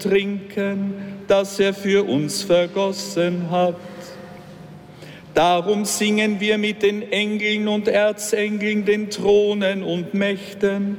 trinken, das er für uns vergossen hat. Darum singen wir mit den Engeln und Erzengeln, den Thronen und Mächten